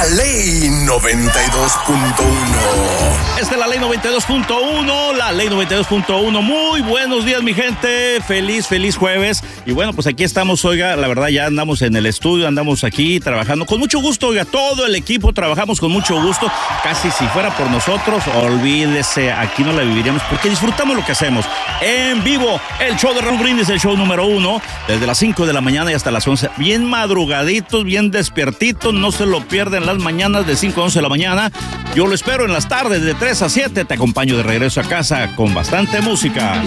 Ley 92.1. Esta es la Ley 92.1, la Ley 92.1. Muy buenos días, mi gente. Feliz jueves. Y bueno, pues aquí estamos, oiga, la verdad ya andamos en el estudio, andamos aquí trabajando con mucho gusto, oiga, todo el equipo trabajamos con mucho gusto. Casi si fuera por nosotros, olvídese, aquí no la viviríamos porque disfrutamos lo que hacemos. En vivo, el show de Raúl Brindis, el show número 1, desde las 5 de la mañana y hasta las 11. Bien madrugaditos, bien despiertitos, no se lo pierden las mañanas de 5 a 11 de la mañana. Yo lo espero en las tardes de 3 a 7. Te acompaño de regreso a casa con bastante música.